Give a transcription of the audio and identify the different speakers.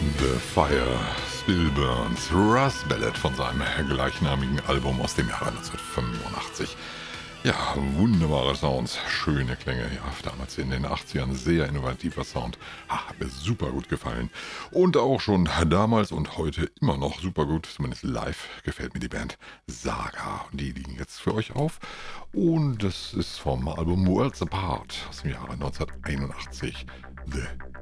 Speaker 1: The Fire Still Burns, Russ Ballad von seinem gleichnamigen Album aus dem Jahre 1985. Ja, wunderbare Sounds, schöne Klänge, ja, damals in den 80ern sehr innovativer Sound, hat mir super gut gefallen. Und auch schon damals und heute immer noch super gut, zumindest live gefällt mir die Band Saga. Und die liegen jetzt für euch auf. Und das ist vom Album Worlds Apart aus dem Jahre 1981, The